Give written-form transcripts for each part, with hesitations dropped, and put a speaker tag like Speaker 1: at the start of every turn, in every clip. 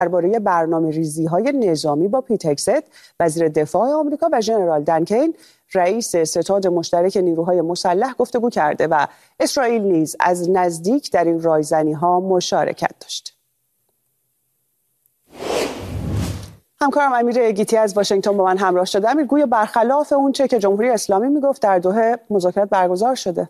Speaker 1: درباره برنامه‌ریزی‌های نظامی با پیت هگست وزیر دفاع آمریکا و ژنرال دن کین رئیس ستاد مشترک نیروهای مسلح گفتگو کرده و اسرائیل نیز از نزدیک در این رایزنی‌ها مشارکت داشت. همکارم امیر گیتی از واشنگتن با من همراه شده. امیر، گویا برخلاف اونچه که جمهوری اسلامی میگفت در دوحه مذاکرات برگزار شده.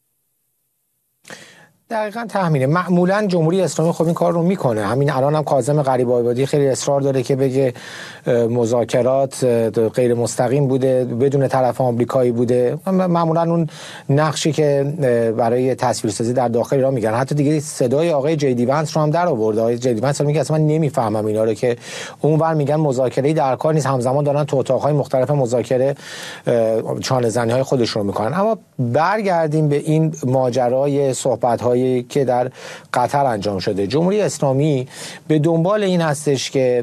Speaker 2: دقیقاً تحمیله. معمولاً جمهوری اسلامی خب این کار رو میکنه. همین الان هم کاظم غریب‌آبادی خیلی اصرار داره که بگه مذاکرات غیر مستقیم بوده، بدون طرف آمریکایی بوده. معمولاً اون نقشی که برای تصویرسازی در داخل ایران میگن. حتی دیگه صدای آقای جیدی ونس رو هم در آورد. آقای جیدی ونس میگه اصلا من نمیفهمم اینا رو که اونور میگن مذاکره‌ای در کار نیست، همزمان دارن تو اتاق‌های مختلف مذاکره چانه‌زنی‌های خودشون میکنن. اما برگردیم به این ماجرای صحبت‌های که در قطر انجام شده. جمهوری اسلامی به دنبال این هستش که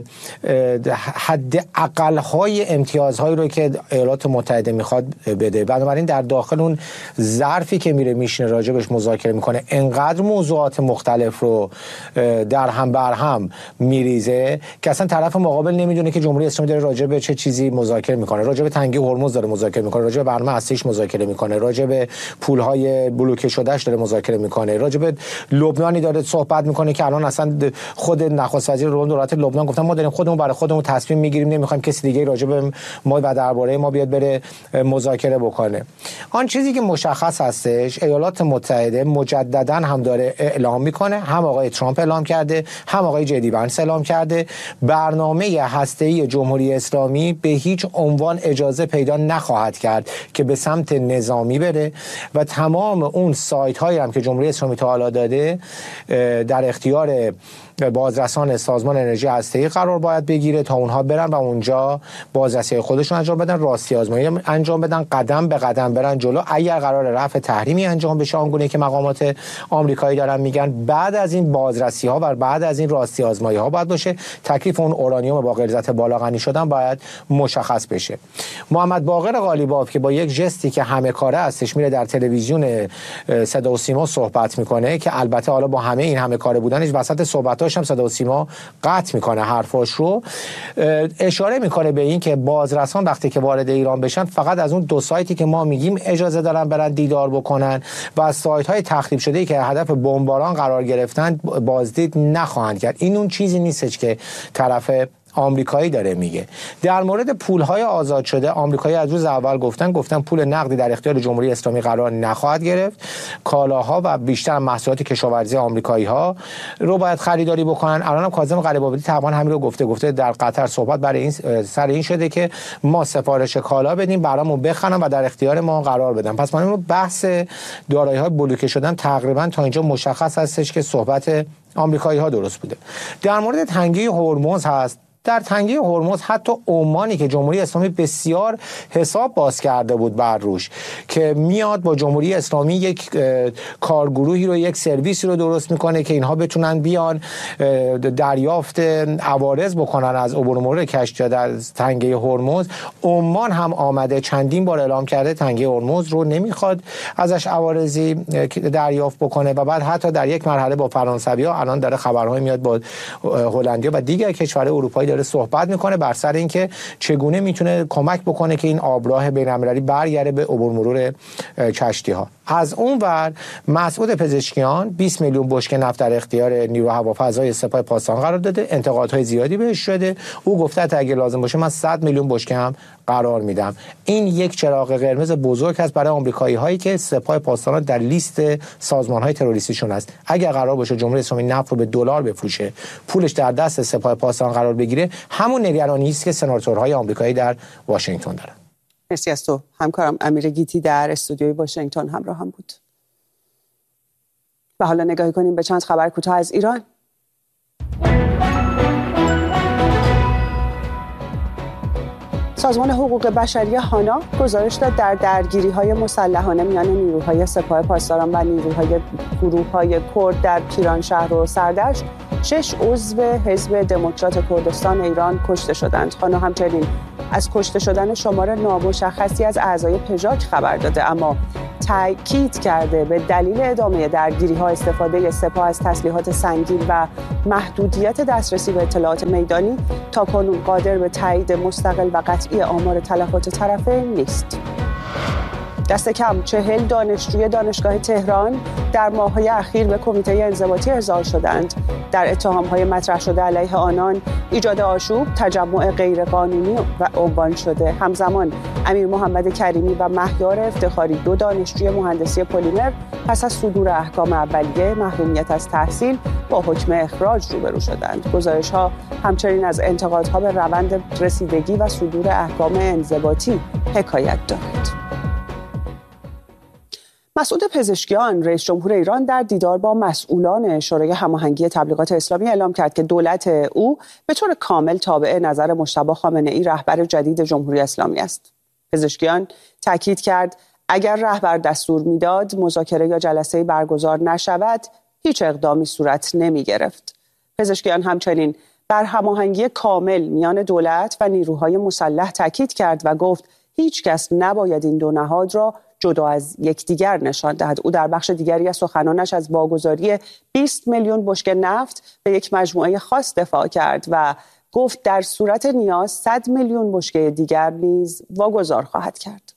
Speaker 2: حد اقل‌های امتیازهایی رو که ایالات متحده میخواد بده. بنابراین در داخل اون ظرفی که میره میشینه راجبش مذاکره میکنه، انقدر موضوعات مختلف رو در هم بر هم میریزه که اصلا طرف مقابل نمیدونه که جمهوری اسلامی داره راجب چه چیزی مذاکره میکنه. راجب تنگی هرمز داره مذاکره میکنه، راجب برنامه هستیش مذاکره میکنه، راجب پولهای بلوکه شدهش داره مذاکره میکنه، راجب لبنانی داره صحبت میکنه که الان اصلا خود نخست وزیر دولت لبنان گفتن ما داریم خودمون برای خودمون تصمیم میگیریم، نمیخوایم کسی دیگه راجع به ما و درباره ما بیاد بره مذاکره بکنه. آن چیزی که مشخص هستش ایالات متحده مجددا هم داره اعلام میکنه، هم آقای ترامپ اعلام کرده، هم آقای جدی ونس اعلام کرده، برنامه هسته‌ای جمهوری اسلامی به هیچ عنوان اجازه پیدا نخواهد کرد که به سمت نظامی بره و تمام اون سایت هایی هم که جمهوری اسلامی تا حالا داده در اختیار بازرسان سازمان انرژی هسته‌ای قرار باید بگیره تا اونها برن و اونجا بازرسی خودشون انجام بدن، راستی آزمایی انجام بدن، قدم به قدم برن جلو. اگر قرار رفع تحریمی انجام بشه آنگونه که مقامات آمریکایی دارن میگن، بعد از این بازرسی ها و بعد از این راستی آزمایی ها باید باشه. تکلیف اون اورانیوم با غلظت بالا غنی شدن باید مشخص بشه. محمد باقر قالیباف که با یک ژستی که همه کاره هستش میره در تلویزیون صدا و سیما صحبت میکنه که البته حالا با همه این همه کاره بودنش وسط صحبت هم صدا و سیما قطع میکنه حرفاش رو، اشاره میکنه به این که بازرسان وقتی که وارد ایران بشن فقط از اون دو سایتی که ما میگیم اجازه دارن برن دیدار بکنن و از سایت های تخریب شده ای که هدف بمباران قرار گرفتن بازدید نخواهند کرد. این اون چیزی نیستش که طرف آمریکایی داره میگه. در مورد پولهای آزاد شده آمریکایی از روز اول گفتن پول نقدی در اختیار جمهوری اسلامی قرار نخواهد گرفت. کالاها و بیشتر محصولات کشاورزی آمریکایی ها رو باید خریداری بکنن. الانم کاظم غریب‌آبادی تقریبا همین رو گفته در قطر صحبت برای این سر این شده که ما سفارش کالا بدیم برامون بخرن و در اختیار ما قرار بدن. پس ما بحث دارایی‌های بلوکه شدن تقریبا تا اینجا مشخص هستش که صحبت آمریکایی ها درست بوده. در مورد تنگی هرمز هست. در تنگی هرمز حتی عمانی که جمهوری اسلامی بسیار حساب باز کرده بود بر روش که میاد با جمهوری اسلامی یک کارگروهی رو، یک سرویسی رو درست میکنه که اینها بتونن بیان دریافت عوارض بکنن از عبور مرور کشتی در تنگی هرمز. عمان هم آمده چندین بار اعلام کرده تنگی هرمز رو نمیخواد ازش عوارضی دریافت بکنه و بعد حتی در یک مرحله با فرانسوی‌ها الان داره خبرهای میاد با هلندیا و دیگر کشورهای اروپایی صحبت میکنه بر سر اینکه چگونه میتونه کمک بکنه که این آبراه بین‌المللی برگرده به عبور مرور کشتی ها. از اون ور مسعود پزشکیان 20 میلیون بشکه نفت در اختیار نیرو هوافضای سپاه پاسداران قرار داده. انتقادهای زیادی بهش شده. او گفته تا اگه لازم باشه من 100 میلیون بشکه هم قرار میدم. این یک چراغ قرمز بزرگ است برای آمریکایی هایی که سپاه پاسداران در لیست سازمان های تروریستیشون است. اگر قرار باشه جمهوری اسلامی نفت رو به دلار بفروشه، پولش در دست سپاه پاسداران قرار بگیره، همون نگرانی است که سناتورهای آمریکایی در واشنگتن دارن.
Speaker 1: مرسی از تو. همکارم امیر گیتی در استودیوی واشنگتن همراه هم بود. و حالا نگاهی کنیم به چند خبر کوتاه از ایران. سازمان حقوق بشری هانا گزارش داد در درگیری‌های مسلحانه میان نیروهای سپاه پاسداران و نیروهای گروه‌های کرد در پیرانشهر و سردشت 6 عضو حزب دموکرات کردستان ایران کشته شدند. هانا همچنین از کشته شدن شمار نامشخصی از اعضای پژاک خبر داده، اما تاکید کرده به دلیل ادامه درگیری‌ها استفاده سپاه از تسلیحات سنگین و محدودیت دسترسی به اطلاعات میدانی تاکنون قادر به تایید مستقل و قطعی آمار تلفات طرفین نیست. دست کم 40 دانشجوی دانشگاه تهران در ماه‌های اخیر به کمیته انضباطی احضار شدند. در اتهام‌های مطرح شده علیه آنان ایجاد آشوب، تجمع غیرقانونی و عنوان شده. همزمان امیر محمد کریمی و مهیار افتخاری 2 دانشجوی مهندسی پلیمر پس از صدور احکام اولیه محرومیت از تحصیل با حکم اخراج روبرو شدند. گزارش‌ها همچنین از انتقادها به روند رسیدگی و صدور احکام انضباطی حکایت دارد. مسعود پزشکیان رئیس جمهور ایران در دیدار با مسئولان شورای هماهنگی تبلیغات اسلامی اعلام کرد که دولت او به طور کامل تابع نظر مجتبی خامنه‌ای رهبر جدید جمهوری اسلامی است. پزشکیان تاکید کرد اگر رهبر دستور میداد مذاکره یا جلسه برگزار نشود هیچ اقدامی صورت نمی گرفت. پزشکیان همچنین بر هماهنگی کامل میان دولت و نیروهای مسلح تاکید کرد و گفت هیچ کس نباید این دو نهاد را جدا از یکدیگر نشان دهد. او در بخش دیگری از سخنانش از واگذاری 20 میلیون بشکه نفت به یک مجموعه خاص دفاع کرد و گفت در صورت نیاز 100 میلیون بشکه دیگر نیز واگذار خواهد کرد.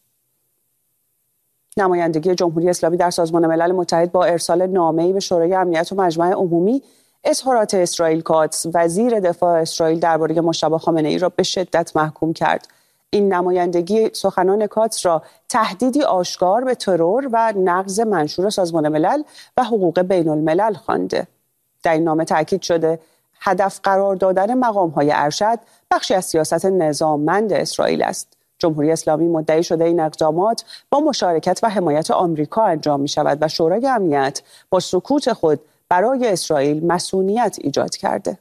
Speaker 1: نمایندگی جمهوری اسلامی در سازمان ملل متحد با ارسال نامه‌ای به شورای امنیت و مجمع عمومی اظهارات اسرائیل کاتس وزیر دفاع اسرائیل درباره مجتبی خامنه‌ای را به شدت محکوم کرد. این نمایندگی سخنان کاتس را تهدیدی آشکار به ترور و نقض منشور سازمان ملل و حقوق بین الملل خوانده. در این نامه تاکید شده هدف قرار دادن مقام‌های ارشد بخشی از سیاست نظاممند اسرائیل است. جمهوری اسلامی مدعی شده این اقدامات با مشارکت و حمایت آمریکا انجام می‌شود و شورای امنیت با سکوت خود برای اسرائیل مصونیت ایجاد کرده.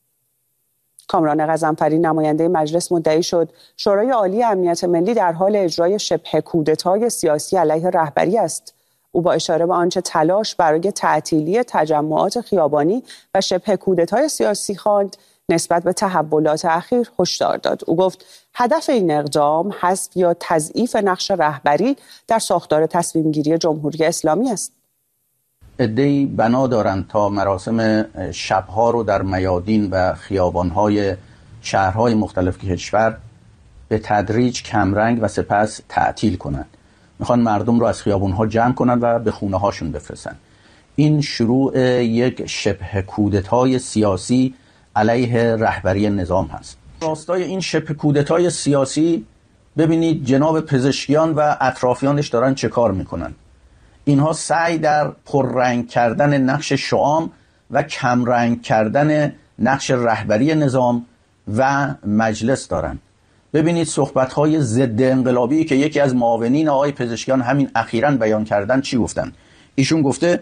Speaker 1: کامران غضنفری نماینده مجلس مدعی شد شورای عالی امنیت ملی در حال اجرای شبه کودتای سیاسی علیه رهبری است. او با اشاره به آنچه تلاش برای تعطیلی تجمعات خیابانی و شبه کودتای سیاسی خواند نسبت به تحولات اخیر هشدار داد. او گفت هدف این اقدام حذف یا تضعیف نقش رهبری در ساختار تصمیم گیری جمهوری اسلامی است.
Speaker 3: عده‌ای بنا دارند تا مراسم شبها رو در میادین و خیابان‌های شهرهای مختلف کشور به تدریج کمرنگ و سپس تعطیل کنند. میخوان مردم رو از خیابان‌ها جمع کنند و به خونه‌هاشون بفرستند. این شروع یک شبه کودتای سیاسی علیه رهبری نظام هست. راستای این شبه کودتای سیاسی ببینید جناب پزشکیان و اطرافیانش دارن چه کار میکنن. اینها سعی در پررنگ کردن نقش شعام و کمرنگ کردن نقش رهبری نظام و مجلس دارن. ببینید صحبت‌های ضد انقلابی که یکی از معاونین آقای پزشکیان همین اخیراً بیان کردن چی گفتن؟ ایشون گفته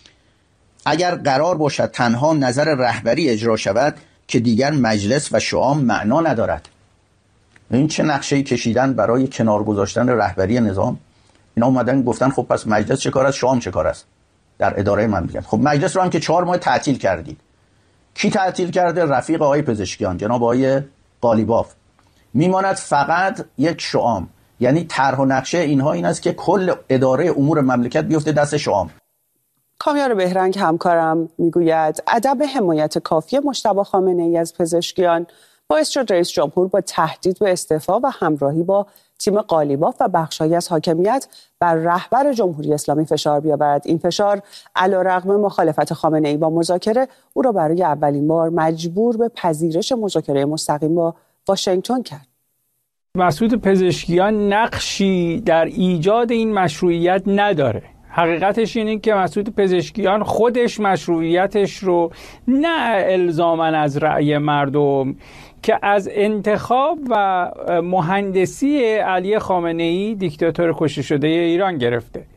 Speaker 3: اگر قرار باشد تنها نظر رهبری اجرا شود که دیگر مجلس و شعام معنا ندارد. این چه نقشه‌ای کشیدن برای کنار گذاشتن رهبری نظام؟ اینا اومدن گفتن خب پس مجلس چه کار است، شعام چه کار است در اداره مملکت. خب مجلس رو هم که 4 ماه تعطیل کردید. کی تعطیل کرده؟ رفیق آقای پزشکیان، جناب آقای قالیباف. میماند فقط یک شعام. یعنی طرح و نقشه اینها این است که کل اداره امور مملکت بیفته دست شعام.
Speaker 1: کامیار بهرنگ همکارم میگوید عدم حمایت کافی مجتبی خامنه‌ای از پزشکیان باعث شد رئیس جمهور با تهدید به استعفا و همراهی با تیم قالیباف و بخشایی از حاکمیت بر رهبر جمهوری اسلامی فشار بیاورد. این فشار علیرغم مخالفت خامنه‌ای با مذاکره او را برای اولین بار مجبور به پذیرش مذاکره مستقیم با واشنگتن کرد.
Speaker 4: مسعود پزشکیان نقشی در ایجاد این مشروعیت نداره. حقیقتش اینه که مسعود پزشکیان خودش مشروعیتش رو نه الزاماً از رأی مردم که از انتخاب و مهندسی علی خامنه‌ای دیکتاتور کشته شده ایران گرفته.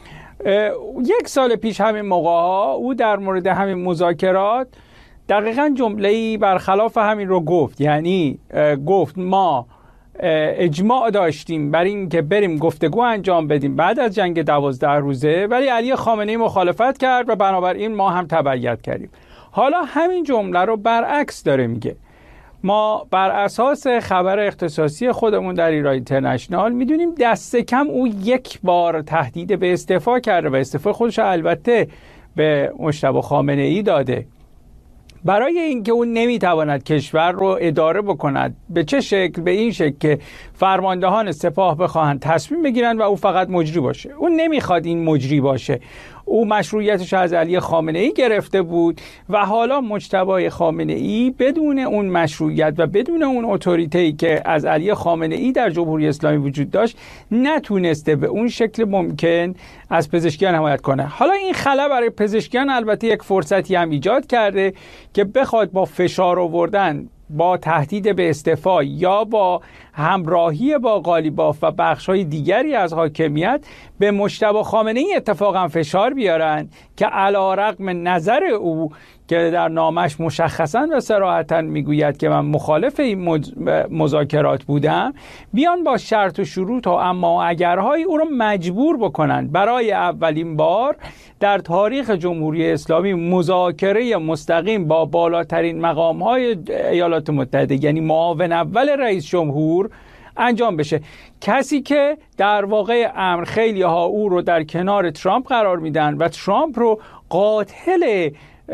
Speaker 4: 1 سال پیش همین موقع‌ها او در مورد همین مذاکرات دقیقاً جمله‌ای برخلاف همین رو گفت. یعنی گفت ما اجماع داشتیم بر این که بریم گفتگو انجام بدیم بعد از جنگ 12 روزه، ولی علی خامنه‌ای مخالفت کرد و بنابراین ما هم تبعیت کردیم. حالا همین جمله رو برعکس داره میگه. ما بر اساس خبر اختصاصی خودمون در ایران اینترنشنال میدونیم دست کم او یک بار تهدید به استعفا کرده و استعفا خودش البته به مجتبی خامنه‌ای داده. برای اینکه اون نمیتواند کشور رو اداره بکند، به چه شکل؟ به این شکل که فرماندهان سپاه بخواهند تصمیم بگیرن و او فقط مجری باشه. اون نمیخواد این مجری باشه. او مشروعیتش از علی خامنه‌ای گرفته بود و حالا مجتبی خامنه‌ای بدون اون مشروعیت و بدون اون اتوریته‌ای که از علی خامنه‌ای در جمهوری اسلامی وجود داشت نتونسته به اون شکل ممکن از پزشکیان حمایت کنه. حالا این خلا برای پزشکیان البته یک فرصتی هم ایجاد کرده که بخواد با فشار آوردن، با تهدید به استعفا یا با همراهی با قالیباف و بخش‌های دیگری از حاکمیت به مجتبی خامنه‌ای اتفاقا فشار بیارن که علی‌رغم نظر او که در نامش مشخصاً و صراحتاً میگوید که من مخالف این مذاکرات بودم، بیان با شرط و شروط و اما اگرهای او رو مجبور بکنن برای اولین بار در تاریخ جمهوری اسلامی مذاکره مستقیم با بالاترین مقام‌های ایالات متحده، یعنی معاون اول رئیس جمهور، انجام بشه. کسی که در واقع امر خیلی ها او رو در کنار ترامپ قرار میدن و ترامپ رو قاتل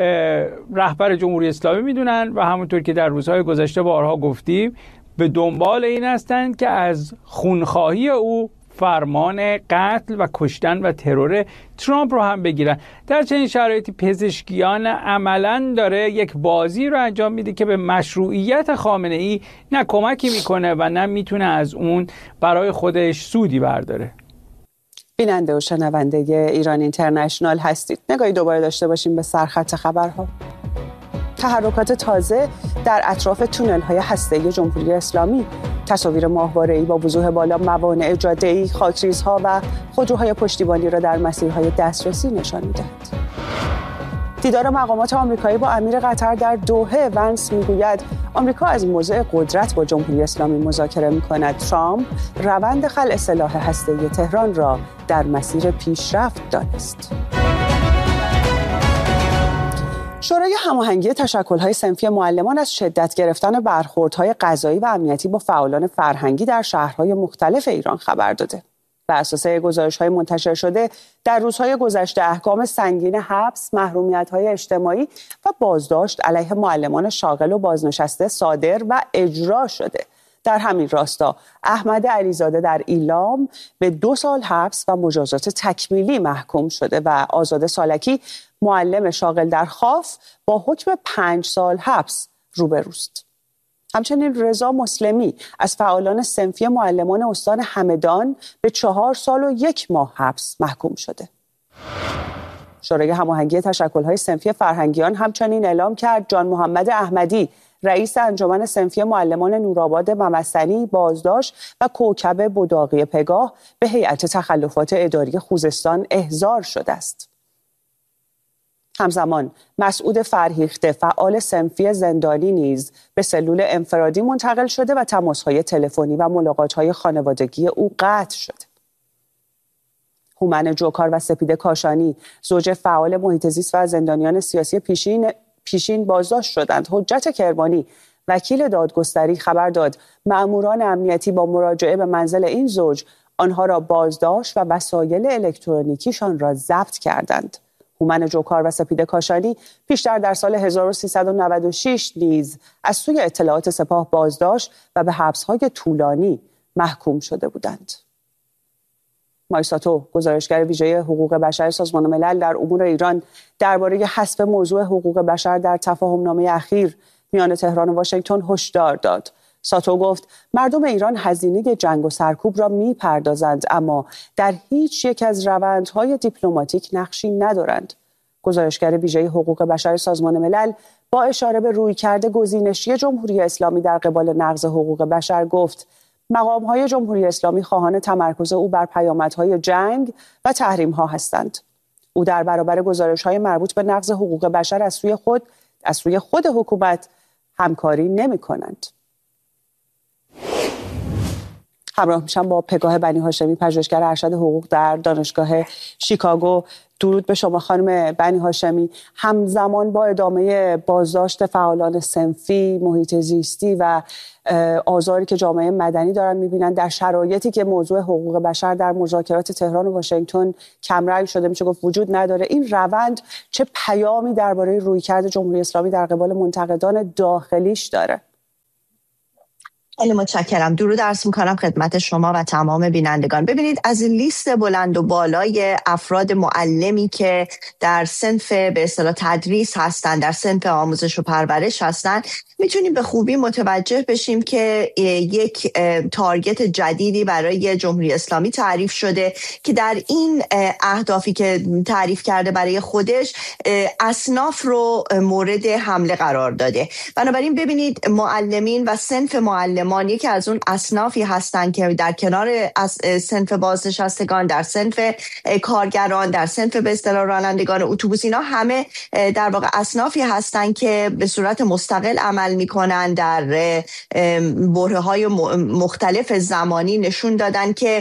Speaker 4: رهبر جمهوری اسلامی میدونن و همونطور که در روزهای گذشته بارها گفتیم به دنبال این هستند که از خونخواهی او فرمان قتل و کشتن و ترور ترامپ رو هم بگیرن. در چنین شرایطی پزشکیان عملاً داره یک بازی رو انجام میده که به مشروعیت خامنه‌ای نه کمکی میکنه و نه میتونه از اون برای خودش سودی برداره.
Speaker 1: بیننده و شنونده ایران اینترنشنال هستید. نگاهی دوباره داشته باشیم به سرخط خبرها. تحرکات تازه در اطراف تونل‌های هسته‌ای جمهوری اسلامی، تصاویر ماهواره‌ای با وضوح بالا موانع جاده‌ای، خاکریزها و خودروهای پشتیبانی را در مسیرهای دسترسی نشان می‌دهد. دیدار مقامات آمریکایی با امیر قطر در دوحه، ونس میگوید آمریکا از موضع قدرت با جمهوری اسلامی مذاکره می‌کند. ترامپ روند خلع سلاح هسته‌ای تهران را در مسیر پیشرفت دانست. شورای هماهنگی تشکل‌های صنفی معلمان از شدت گرفتن برخوردهای قضایی و امنیتی با فعالان فرهنگی در شهرهای مختلف ایران خبر داده. بر اساس گزارش‌های منتشر شده در روزهای گذشته احکام سنگین حبس، محرومیت‌های اجتماعی و بازداشت علیه معلمان شاغل و بازنشسته صادر و اجرا شده. در همین راستا احمد علیزاده در ایلام به 2 سال حبس و مجازات تکمیلی محکوم شده و آزاده سالکی معلم شاغل در خاف با حکم 5 سال حبس روبروست. همچنین رضا مسلمی از فعالان صنفی معلمان استان همدان به 4 سال و 1 ماه حبس محکوم شده. شورای هماهنگی تشکل‌های صنفی فرهنگیان همچنین اعلام کرد جان محمد احمدی رئیس انجمن صنفی معلمان نورآباد ممسنی بازداشت و کوکب بداقی پگاه به هیئت تخلفات اداری خوزستان احضار شده است. همزمان مسعود فرهیخته فعال صنفی زندانی نیز به سلول انفرادی منتقل شده و تماس‌های تلفنی و ملاقات‌های خانوادگی او قطع شده. هومن جوکار و سپیده کاشانی زوج فعال محیط زیست و زندانیان سیاسی پیشین بازداشت شدند. حجت کرمانی وکیل دادگستری خبر داد مأموران امنیتی با مراجعه به منزل این زوج آنها را بازداشت و وسایل الکترونیکیشان را ضبط کردند. هومن جوکار و سپیده کاشانی پیشتر در سال 1396 نیز از سوی اطلاعات سپاه بازداشت و به حبس‌های طولانی محکوم شده بودند. مایساتو گزارشگر ویژه حقوق بشر سازمان ملل در امور ایران درباره حذف موضوع حقوق بشر در تفاهم‌نامه اخیر میان تهران و واشنگتن هشدار داد. ساتو گفت مردم ایران هزینه جنگ و سرکوب را می‌پردازند اما در هیچ یک از روندهای دیپلماتیک نقشی ندارند. گزارشگر ویژه حقوق بشر سازمان ملل با اشاره به رویکرد گزینشی جمهوری اسلامی در قبال نقض حقوق بشر گفت مقام‌های جمهوری اسلامی خواهان تمرکز او بر پیامدهای جنگ و تحریم‌ها هستند. او در برابر گزارش‌های مربوط به نقض حقوق بشر از سوی خود حکومت همکاری نمی‌کنند. همراه میشم با پگاه بنی هاشمی، پژوهشگر ارشد حقوق در دانشگاه شیکاگو. درود به شما خانم بنی هاشمی. همزمان با ادامه بازداشت فعالان صنفی، محیط زیستی و آزاری که جامعه مدنی دارن میبینن، در شرایطی که موضوع حقوق بشر در مذاکرات تهران و واشنگتن کمرنگ شده، میشه گفت وجود نداره، این روند چه پیامی درباره رویکرد جمهوری اسلامی در قبال منتقدان داخلیش داره؟
Speaker 5: خیلی متشکرم. درود عرض می‌کنم خدمت شما و تمام بینندگان. ببینید، از این لیست بلند و بالای افراد معلمی که در صنف به اصطلاح تدریس هستند، در صنف آموزش و پرورش هستند، میتونیم به خوبی متوجه بشیم که یک تارگت جدیدی برای جمهوری اسلامی تعریف شده که در این اهدافی که تعریف کرده برای خودش اصناف رو مورد حمله قرار داده. بنابراین ببینید، معلمین و صنف معلمان یکی از اون اصنافی هستند که در کنار صنف بازنشستگان، در صنف کارگران، در صنف به اصطلاح رانندگان اتوبوس، اینا همه در واقع اصنافی هستند که به صورت مستقل عمل میکنن. در برهه‌های مختلف زمانی نشون دادن که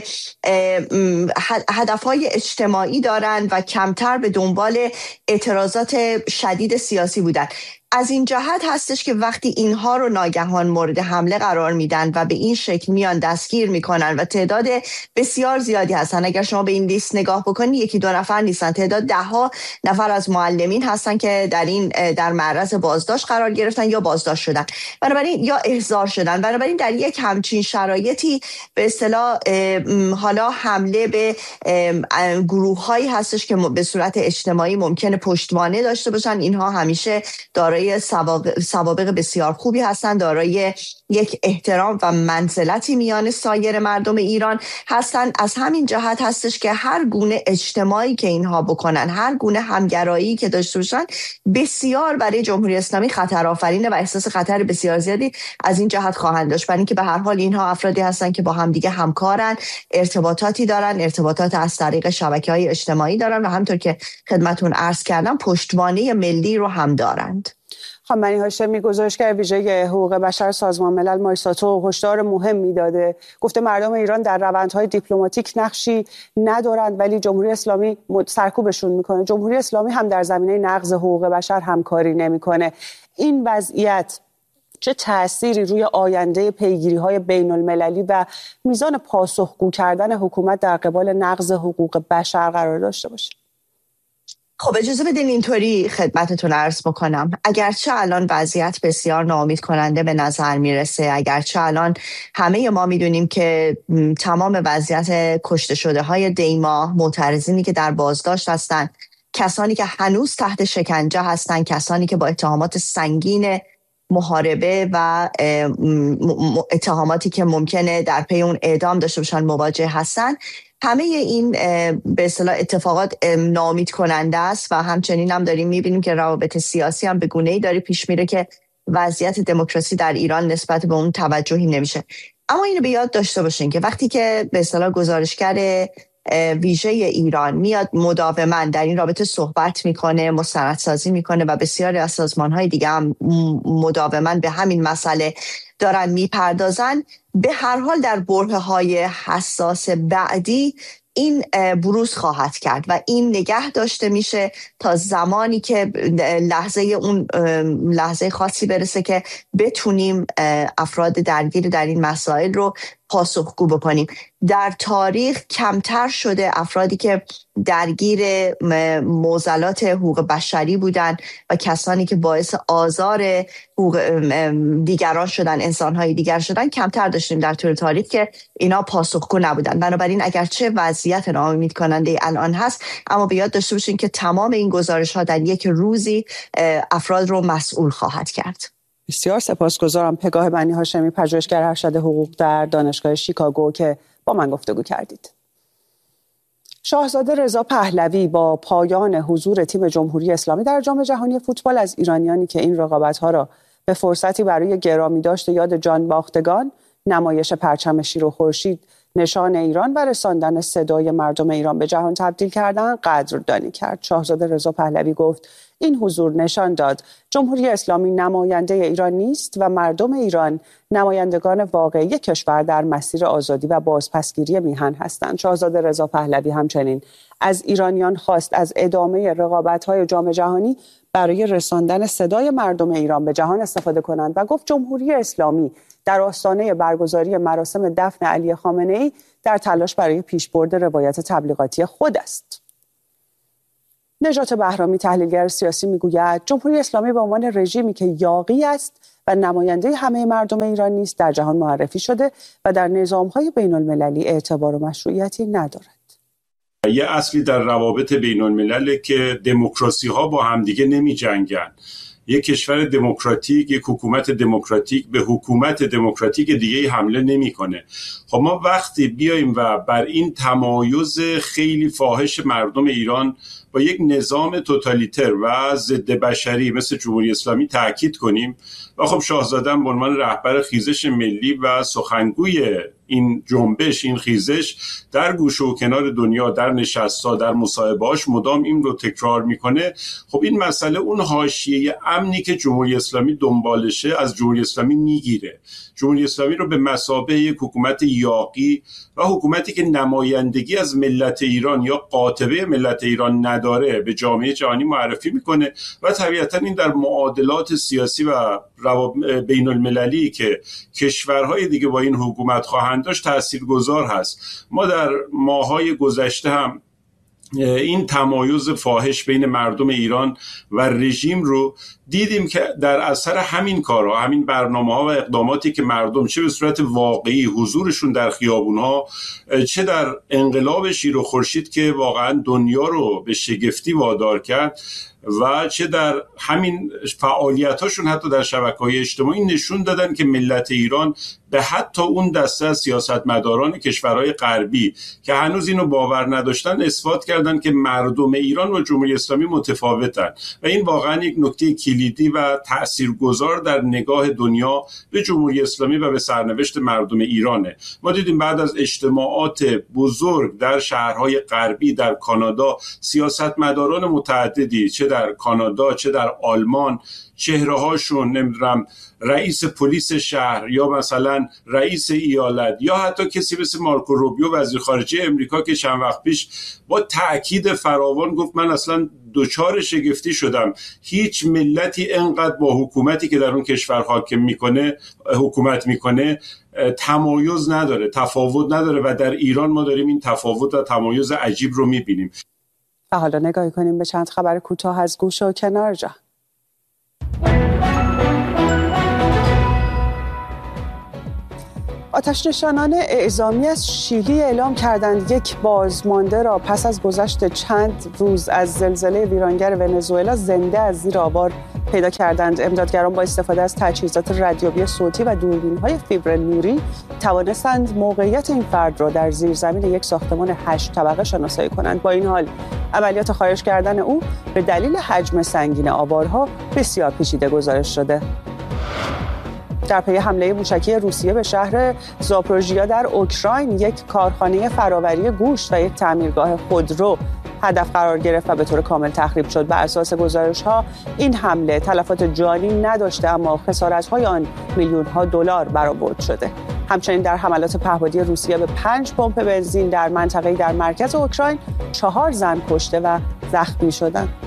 Speaker 5: هدفهای اجتماعی دارن و کمتر به دنبال اعتراضات شدید سیاسی بودن. از این جهت هستش که وقتی اینها رو ناگهان مورد حمله قرار میدن و به این شکل میان دستگیر میکنن و تعداد بسیار زیادی هستن. اگر شما به این لیست نگاه بکنید، یکی دو نفر نیستن، تعداد 10 نفر از معلمین هستن که در معرض بازداشت قرار گرفتن یا بازداشت شدن، بنابراین یا احضار شدن. بنابراین در یک همچین شرایطی به اصطلاح حالا حمله به گروه‌هایی هستش که به صورت اجتماعی ممکنه پشتوانه داشته باشن. اینها همیشه دارای سوابق بسیار خوبی هستند، دارای یک احترام و منزلتی میان سایر مردم ایران هستند. از همین جهت هستش که هر گونه اجتماعی که اینها بکنن، هر گونه همگرایی که داشته باشن، بسیار برای جمهوری اسلامی خطر آفرینه و احساس خطر بسیار زیادی از این جهت خواهند داشت، برای اینکه به هر حال اینها افرادی هستند که با همدیگه همکارن، ارتباطاتی دارن، ارتباطات از طریق شبکه‌های اجتماعی دارن و همونطور که خدمتتون عرض کردم پشتوانه ملی رو هم دارند.
Speaker 1: خانم بنی هاشمی، گزارشگر ویژه حقوق بشر سازمان ملل مایساتو هشدار مهمی داده. گفته مردم ایران در روندهای دیپلماتیک نقشی ندارند ولی جمهوری اسلامی سرکوبشون میکنه. جمهوری اسلامی هم در زمینه نقض حقوق بشر همکاری نمیکنه. این وضعیت چه تأثیری روی آینده پیگیری‌های بین‌المللی و میزان پاسخگو کردن حکومت در قبال نقض حقوق بشر قرار داشته باشه؟
Speaker 5: خب اجازه بدین اینطوری خدمتتون عرض بکنم. اگرچه الان وضعیت بسیار ناامید کننده به نظر میرسه، اگرچه الان همه ما میدونیم که تمام وضعیت کشته شده های دیما، معترضینی که در بازداشت هستن، کسانی که هنوز تحت شکنجه هستن، کسانی که با اتهامات سنگین محاربه و اتهاماتی که ممکنه در پی اون اعدام داشته باشن مواجه هستن، همه این به اصطلاح اتفاقات ناامید کننده است و همچنین هم داریم میبینیم که روابط سیاسی هم به گونه‌ای داره پیش میره که وضعیت دموکراسی در ایران نسبت به اون توجهی نمیشه. اما اینو به یاد داشته باشین که وقتی که به اصطلاح گزارشگر ویژه ایران میاد مداوما در این رابطه صحبت میکنه، مستندسازی میکنه و بسیاری از سازمان‌های دیگه هم مداوما به همین مسئله دارن میپردازن، به هر حال در برهه‌های حساس بعدی این بروز خواهد کرد و این نگه داشته میشه تا زمانی که لحظه خاصی برسه که بتونیم افراد درگیر در این مسائل رو پاسخگو بکنیم. در تاریخ کمتر شده افرادی که درگیر معضلات حقوق بشری بودن و کسانی که باعث آزار دیگران شدن، انسان‌های دیگر شدن، کمتر داشتیم در طول تاریخ که اینا پاسخگو نبودن. بنابراین اگرچه وضعیت ناامید کننده الان هست، اما به یاد داشته باشین که تمام این گزارش‌ها در یک روزی افراد رو مسئول خواهد کرد.
Speaker 1: بسیار سپاسگزارم پگاه بنی هاشمی، پژوهشگر ارشد حقوق در دانشگاه شیکاگو، که با من گفتگو کردید. شاهزاده رضا پهلوی با پایان حضور تیم جمهوری اسلامی در جام جهانی فوتبال از ایرانیانی که این رقابت‌ها را به فرصتی برای گرامی داشت یاد جان باختگان، نمایش پرچم شیر و خورشید، نشان ایران و رساندن صدای مردم ایران به جهان تبدیل کردن قدردانی کرد. شاهزاده رضا پهلوی گفت این حضور نشان داد جمهوری اسلامی نماینده ایران نیست و مردم ایران نمایندگان واقعی کشور در مسیر آزادی و بازپسگیری میهن هستند. شاهزاده رضا پهلوی همچنین از ایرانیان خواست از ادامه رقابت‌های جام جهانی برای رساندن صدای مردم ایران به جهان استفاده کنند و گفت جمهوری اسلامی در آستانه برگزاری مراسم دفن علی خامنه‌ای در تلاش برای پیشبرد روایت تبلیغاتی خود است. نجات بهرامی تحلیلگر سیاسی میگوید جمهوری اسلامی به عنوان رژیمی که یاغی است و نماینده همه مردم ایران نیست در جهان معرفی شده و در نظام‌های بین‌المللی اعتبار و مشروعیتی ندارد.
Speaker 6: یه اصلی در روابط بین‌الملل که دموکراسی‌ها با همدیگه نمی‌جنگن. یک کشور دموکراتیک، یک حکومت دموکراتیک به حکومت دموکراتیک دیگه حمله نمی‌کنه. خب ما وقتی بیایم و بر این تمایز خیلی فاحش مردم ایران با یک نظام توتالیتر و ضد بشری مثل جمهوری اسلامی تاکید کنیم و خب شاهزاده به عنوان رهبر خیزش ملی و سخنگوی این جنبش، این خیزش در گوشه و کنار دنیا، در نشست‌ها، در مصاحبه‌هاش مدام این رو تکرار میکنه. خب این مسئله اون حاشیه امنی که جمهوری اسلامی دنبالشه از جمهوری اسلامی میگیره. جمهوری اسلامی رو به مثابه یک حکومت یاغی و حکومتی که نمایندگی از ملت ایران یا قاطبه ملت ایران نداره به جامعه جهانی معرفی میکنه و طبیعتا این در معادلات سیاسی و بین المللی که کشورهای دیگه با این حکومت خواهند داشت تاثیرگذار هست. ما در ماه‌های گذشته هم این تمایز فاحش بین مردم ایران و رژیم رو دیدیم که در اثر همین کارها، همین برنامه‌ها و اقداماتی که مردم چه به صورت واقعی حضورشون در خیابون‌ها، چه در انقلاب شیر و خورشید که واقعا دنیا رو به شگفتی وادار کرد و چه در همین فعالیتاشون حتی در شبکه‌های اجتماعی نشون دادن که ملت ایران به حتی اون دسته از سیاستمداران کشورهای غربی که هنوز اینو باور نداشتن اثبات کردن که مردم ایران و جمهوری اسلامی متفاوتن و این واقعا یک نکته کلیدی و تاثیرگذار در نگاه دنیا به جمهوری اسلامی و به سرنوشت مردم ایرانه. ما دیدیم بعد از اجتماعات بزرگ در شهرهای غربی، در کانادا، سیاستمداران متعددی چه در کانادا چه در آلمان چهره‌هاشون، نمیدونم رئیس پلیس شهر یا مثلا رئیس ایالت یا حتی کسی مثل مارکو روبیو وزیر خارجه امریکا که چند وقت پیش با تأکید فراوان گفت من اصلا دچار شگفتی شدم، هیچ ملتی انقدر با حکومتی که در اون کشور حکومت میکنه تمایز نداره، تفاوت نداره و در ایران ما داریم این تفاوت و تمایز عجیب رو میبینیم.
Speaker 1: و حالا نگاهی کنیم به چند خبر کوتاه از گوشه و کنار جهان. آتش‌نشانان اعزامی از شیلی اعلام کردند یک بازمانده را پس از گذشت چند روز از زلزله ویرانگر ونزوئلا زنده از زیر آوار پیدا کردند. امدادگران با استفاده از تجهیزات رادیویی صوتی و دوربین‌های فیبر نوری توانستند موقعیت این فرد را در زیرزمین یک ساختمان 8 طبقه شناسایی کنند. با این حال عملیات خارج کردن او به دلیل حجم سنگین آوارها بسیار پیچیده گزارش شده. در پی حمله موشکی روسیه به شهر زاپروژیا در اوکراین یک کارخانه فراوری گوشت و یک تعمیرگاه خودرو هدف قرار گرفت و به طور کامل تخریب شد. بر اساس گزارش‌ها این حمله تلفات جانی نداشته اما خسارت‌های آن میلیون‌ها دلار برآورد شده. همچنین در حملات پهپادی روسیه به 5 پمپ بنزین در منطقه‌ای در مرکز اوکراین 4 زن کشته و زخمی شدند.